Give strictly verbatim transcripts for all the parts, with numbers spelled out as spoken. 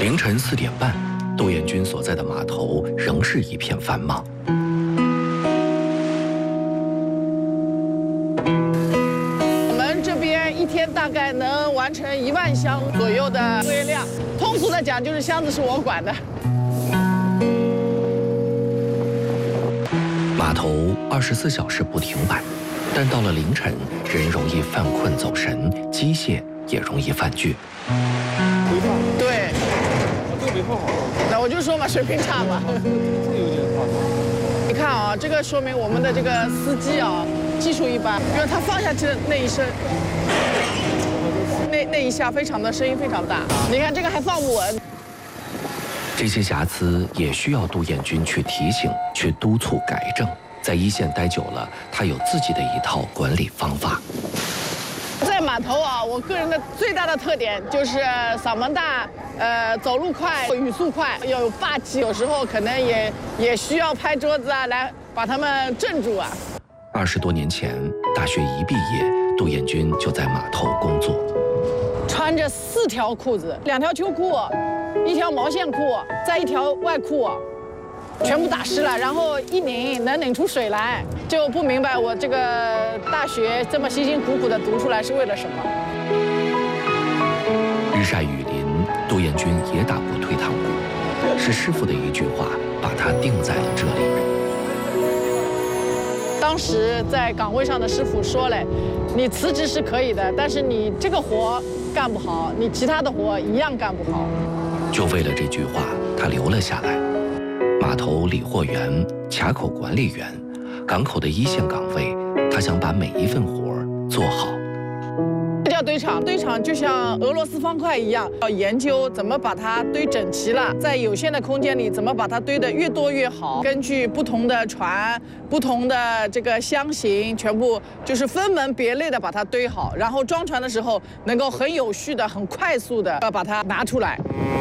凌晨四点半，杜彦军所在的码头仍是一片繁忙。 我们这边一天大概能完成一万箱左右的作业量，通俗的讲就是箱子是我管的。 码头二十四小时不停摆，但到了凌晨，人容易犯困走神，机械也容易犯倔。 没放。对。 这个没放好。 那我就说嘛，水平差嘛。 这个有点差。 你看啊，这个说明我们的这个司机啊，技术一般，因为他放下去的那一声，那那一下非常的声音非常大。你看这个还放不稳。 这些瑕疵也需要杜彦军去提醒、去督促改正。在一线待久了，他有自己的一套管理方法。 在码头啊，我个人的最大的特点就是嗓门大，呃，走路快，语速快，要有霸气。有时候可能也也需要拍桌子啊，来把他们镇住啊。 二十多年前，大学一毕业，杜彦军就在码头工作， 穿着四条裤子，两条秋裤，一条毛线裤，再一条外裤。全部打湿了，然后一拧能拧出水来，就不明白我这个大学这么辛辛苦苦的读出来是为了什么。 日晒雨淋，杜彦军也打过退堂鼓，是师傅的一句话把他定在了这里。 当时在岗位上的师傅说嘞，你辞职是可以的，但是你这个活干不好，你其他的活一样干不好。 就为了这句话，他留了下来。码头理货员、卡口管理员，港口的一线岗位，他想把每一份活儿做好。 这叫堆场，堆场就像俄罗斯方块一样，要研究怎么把它堆整齐了，在有限的空间里怎么把它堆得越多越好。根据不同的船、不同的这个箱型，全部就是分门别类的把它堆好，然后装船的时候能够很有序的、很快速的要把它拿出来。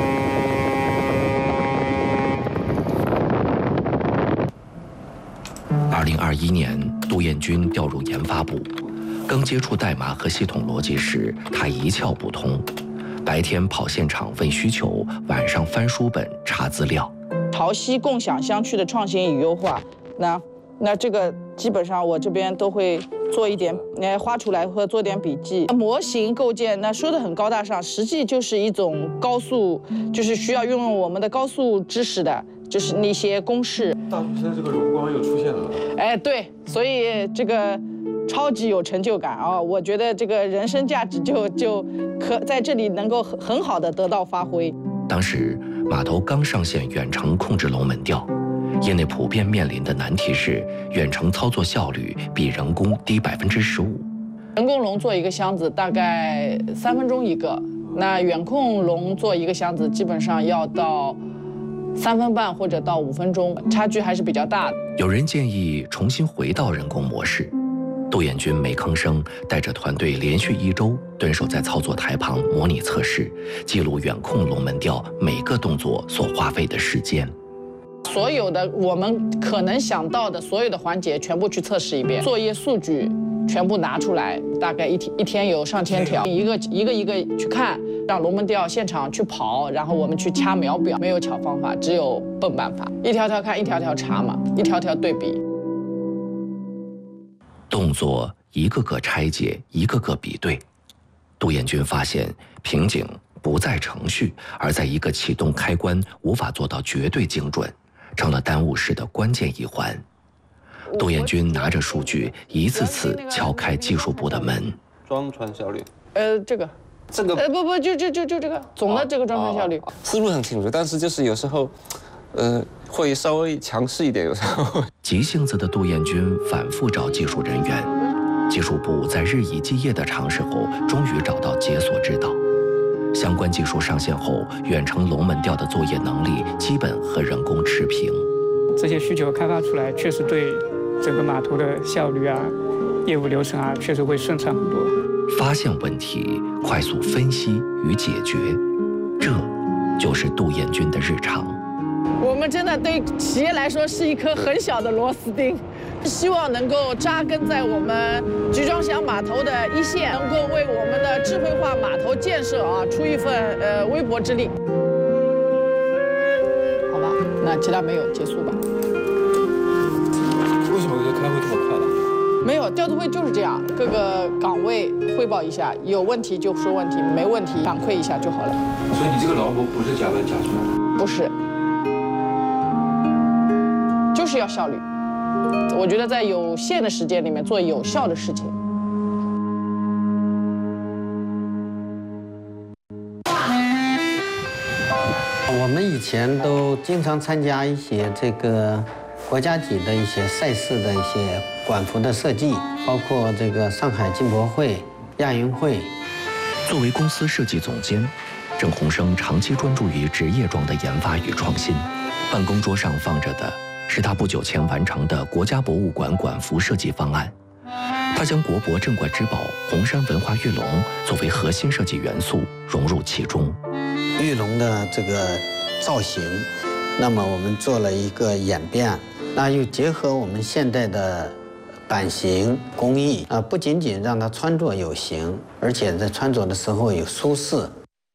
二零二一年，杜彦军调入研发部，刚接触代码和系统逻辑时，他一窍不通。白天跑现场问需求，晚上翻书本查资料。 潮汐共享乡区的创新与优化，那那这个基本上我这边都会做一点，哎，画出来或做点笔记。模型构建那说的很高大上，实际就是一种高速，就是需要运用我们的高速知识的。就是那些公式， 大学生这个荣光又出现了。 哎，对，所以这个超级有成就感啊！我觉得这个人生价值就就可在这里能够很很好的得到发挥。 当时码头刚上线远程控制龙门吊，业内普遍面临的难题是远程操作效率比人工低百分之十五。 人工龙做一个箱子大概三分钟一个，那远控龙做一个箱子基本上要到三分半或者到五分钟，差距还是比较大的。 有人建议重新回到人工模式，杜彦军没吭声，带着团队连续一周蹲守在操作台旁模拟测试，记录远控龙门吊每个动作所花费的时间。 所有的我们可能想到的所有的环节全部去测试一遍，作业数据全部拿出来，大概一天一天有上千条，一个一个一个去看，让龙门吊现场去跑，然后我们去掐秒表，没有巧方法，只有笨办法，一条条看，一条条查嘛，一条条对比。 动作一个个拆解，一个个比对。杜彦军发现瓶颈不在程序，而在一个启动开关无法做到绝对精准，成了耽误事的关键一环。杜彦军拿着数据，一次次敲开技术部的门。 装船效率， 呃，这个， 这个， 呃，不不，就就就就这个总的这个装船效率， 思路很清楚，但是就是有时候，呃，会稍微强势一点，有时候。 急性子的杜彦军反复找技术人员，技术部在日以继夜的尝试后，终于找到解锁之道。相关技术上线后，远程龙门吊的作业能力基本和人工持平。 这些需求开发出来，确实对整个码头的效率啊、业务流程啊，确实会顺畅很多。 发现问题，快速分析与解决，这就是杜彦军的日常。 我们真的对企业来说是一颗很小的螺丝钉，希望能够扎根在我们集装箱码头的一线，能够为我们的智慧化码头建设啊出一份呃微薄之力。 那其他没有，结束吧。 为什么这开会这么快了？ 没有，调度会就是这样，各个岗位汇报一下，有问题就说问题，没问题反馈一下就好了。 所以你这个劳模不是加班加错？ 不是，就是要效率。我觉得在有限的时间里面做有效的事情。 我们以前都经常参加一些这个国家级的一些赛事的一些馆服的设计，包括这个上海进博会、亚运会。 作为公司设计总监，郑鸿生长期专注于职业装的研发与创新。办公桌上放着的是他不久前完成的国家博物馆馆服设计方案。他将国博镇馆之宝红山文化玉龙作为核心设计元素融入其中。 玉龙的这个造型，那么我们做了一个演变，那又结合我们现代的版型工艺啊，不仅仅让它穿着有型，而且在穿着的时候有舒适。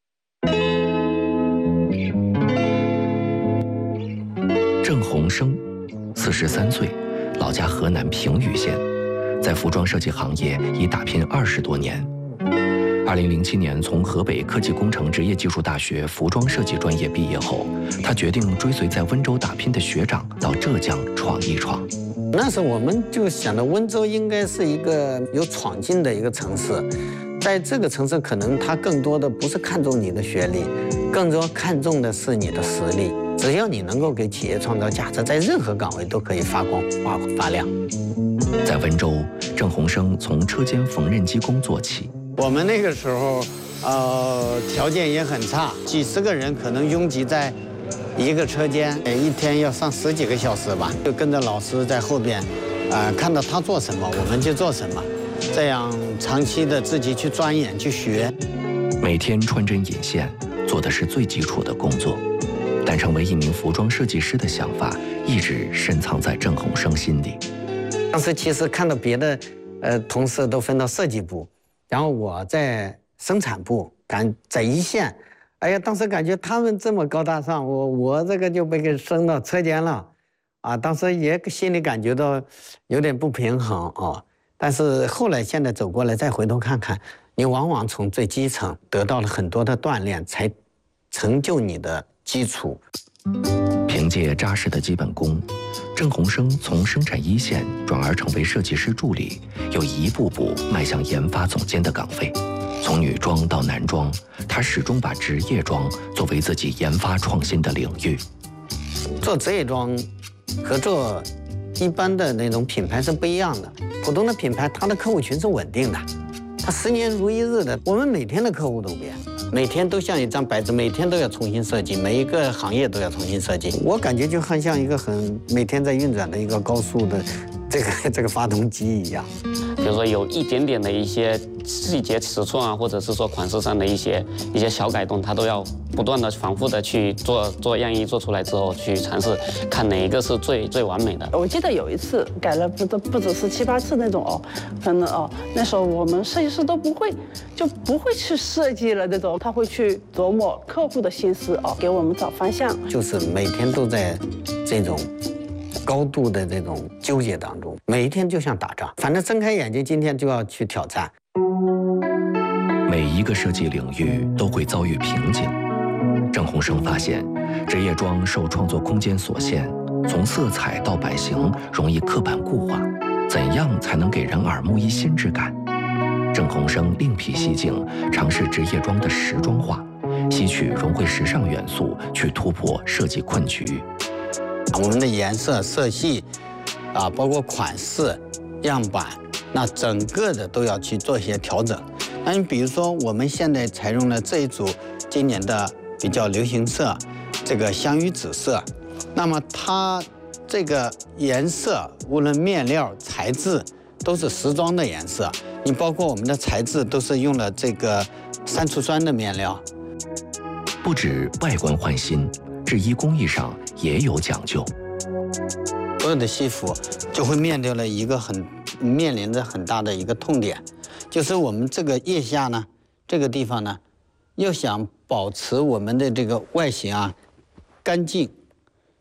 郑鸿生，四十三岁，老家河南平舆县，在服装设计行业已打拼二十多年。二零零七年从河北科技工程职业技术大学服装设计专业毕业后，他决定追随在温州打拼的学长到浙江闯一闯。 那时候我们就想着温州应该是一个有闯劲的一个城市，在这个城市可能它更多的不是看重你的学历，更多看重的是你的实力。只要你能够给企业创造价值，在任何岗位都可以发光发发亮。 在温州，郑鸿生从车间缝纫机工做起。 我们那个时候，呃，条件也很差，几十个人可能拥挤在一个车间，一天要上十几个小时吧，就跟着老师在后边，呃，看到他做什么，我们就做什么，这样长期的自己去钻研去学。 每天穿针引线，做的是最基础的工作，但成为一名服装设计师的想法一直深藏在郑鸿生心里。 当时其实看到别的，呃，同事都分到设计部。然后我在生产部，感在一线，哎呀，当时感觉他们这么高大上，我我这个就被给升到车间了，啊，当时也心里感觉到有点不平衡啊。但是后来现在走过来再回头看看，你往往从最基层得到了很多的锻炼，才成就你的基础。 凭借扎实的基本功，郑鸿生从生产一线转而成为设计师助理，又一步步迈向研发总监的岗位。从女装到男装，他始终把职业装作为自己研发创新的领域。 做职业装和做一般的那种品牌是不一样的。普通的品牌，它的客户群是稳定的，它十年如一日的。我们每天的客户都变。每天都像一张白纸，每天都要重新设计，每一个行业都要重新设计。我感觉就很像一个很每天在运转的一个高速的这个这个发动机一样。 比如说有一点点的一些细节尺寸啊，或者是说款式上的一些一些小改动，它都要不断的反复的去做做样衣，做出来之后去尝试看哪一个是最最完美的。 我记得有一次改了不不只是七八次那种哦，可能哦那时候我们设计师都不会就不会去设计了，这种他会去琢磨客户的心思哦，给我们找方向。 就是每天都在这种高度的这种纠结当中，每一天就像打仗，反正睁开眼睛，今天就要去挑战。 每一个设计领域都会遭遇瓶颈。郑鸿生发现，职业装受创作空间所限，从色彩到版型容易刻板固化，怎样才能给人耳目一新之感？郑鸿生另辟蹊径，尝试职业装的时装化，吸取融汇时尚元素，去突破设计困局。 我们的颜色、色系，啊，包括款式、样板，那整个的都要去做一些调整。那你比如说，我们现在采用了这一组今年的比较流行色，这个香芋紫色，那么它这个颜色，无论面料、材质，都是时装的颜色。你包括我们的材质都是用了这个三醋酸的面料。 不止外观换新，制衣工艺上也有讲究。 所有的西服就会面临了一个很面临着很大的一个痛点，就是我们这个腋下呢，这个地方呢，要想保持我们的这个外形啊干净，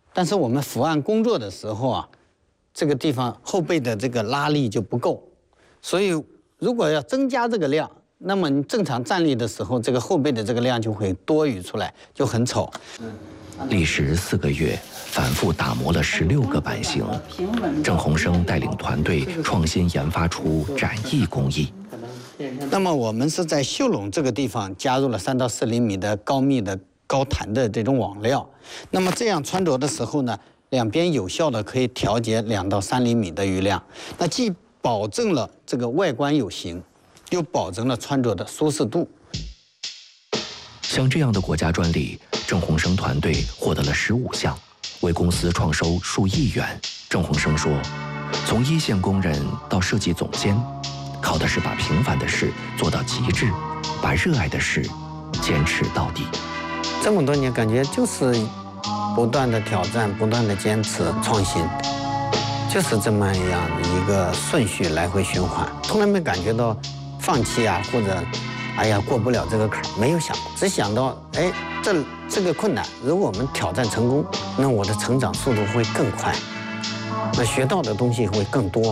但是我们伏案工作的时候啊，这个地方后背的这个拉力就不够，所以如果要增加这个量，那么你正常站立的时候，这个后背的这个量就会多余出来，就很丑。 历时四个月，反复打磨了十六个版型，郑鸿生带领团队创新研发出展翼工艺。 那么我们是在袖笼这个地方加入了三到四厘米的高密的高弹的这种网料，那么这样穿着的时候呢，两边有效的可以调节两到三厘米的余量，那既保证了这个外观有型，又保证了穿着的舒适度。 像这样的国家专利，郑鸿生团队获得了十五项，为公司创收数亿元。郑鸿生说，从一线工人到设计总监，靠的是把平凡的事做到极致，把热爱的事坚持到底。 这么多年，感觉就是不断的挑战，不断的坚持创新，就是这么样的一个顺序来回循环，从来没感觉到放弃啊，或者哎呀过不了这个坎，没有想过，只想到哎这这个困难，如果我们挑战成功，那我的成长速度会更快，那学到的东西会更多。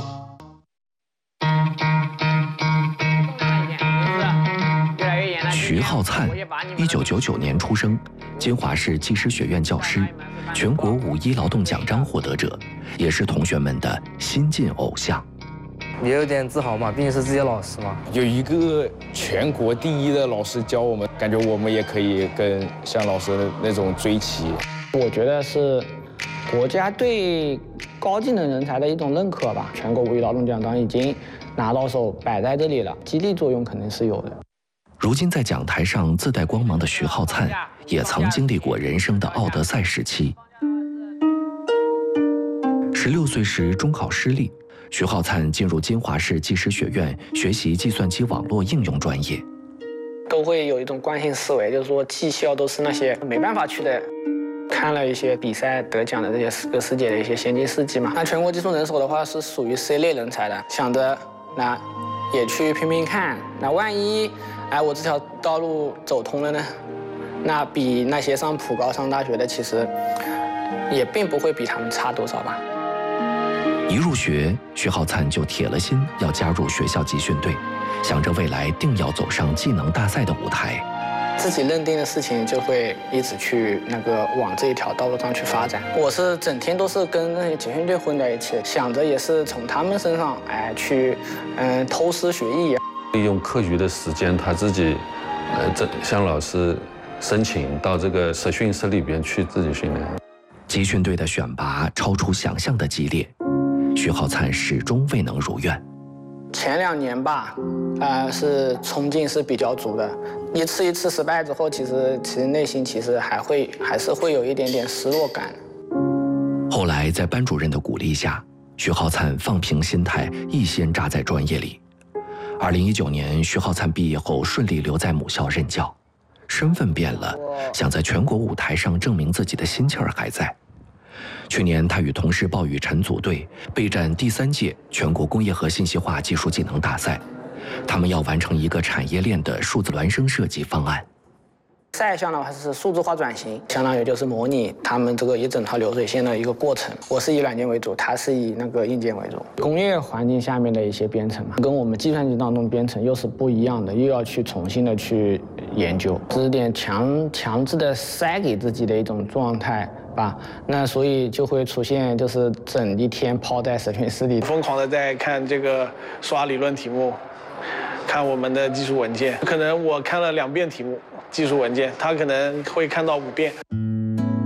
徐浩灿，一九九九年出生，金华市技师学院教师，全国五一劳动奖章获得者，也是同学们的新晋偶像。 也有点自豪嘛，毕竟是自己的老师嘛。 有一个全国第一的老师教我们，感觉我们也可以跟像老师的那种追齐。 我觉得是国家对高技能人才的一种认可吧。全国五一劳动奖章已经拿到手，摆在这里了，激励作用肯定是有的。 如今在讲台上自带光芒的徐浩灿，也曾经历过人生的奥德赛时期。十六岁时中考失利，徐浩灿进入金华市技师学院学习计算机网络应用专业。 都会有一种惯性思维，就是说技校都是那些没办法去的。看了一些比赛得奖的这些各世界的一些先进事迹嘛，那全国技术人手的话是属于 C 类人才的，想着那也去拼拼看，那万一哎我这条道路走通了呢，那比那些上普高上大学的其实也并不会比他们差多少吧。 一入学，徐浩灿就铁了心要加入学校集训队，想着未来定要走上技能大赛的舞台。 自己认定的事情就会一直去那个往这一条道路上去发展。我是整天都是跟那些集训队混在一起，想着也是从他们身上哎去嗯偷师学艺。 利用课余的时间，他自己呃这向老师申请到这个实训室里边去自己训练。 集训队的选拔超出想象的激烈，徐浩灿始终未能如愿。 前两年吧，呃，是冲劲是比较足的。一次一次失败之后，其实其实内心其实还会还是会有一点点失落感。 后来在班主任的鼓励下，徐浩灿放平心态，一心扎在专业里。二零一九年，徐浩灿毕业后顺利留在母校任教，身份变了，想在全国舞台上证明自己的心气儿还在。去年，他与同事鲍雨辰组队备战第三届全国工业和信息化技术技能大赛，他们要完成一个产业链的数字孪生设计方案。 赛项的话是数字化转型，相当于就是模拟他们这个一整套流水线的一个过程。我是以软件为主，他是以那个硬件为主。工业环境下面的一些编程嘛，跟我们计算机当中编程又是不一样的，又要去重新的去研究，这是点强强制的塞给自己的一种状态吧。那所以就会出现就是整一天泡在实训室里， 疯狂的在看这个刷理论题目，看我们的技术文件，可能我看了两遍题目。技术文件，他可能会看到五遍。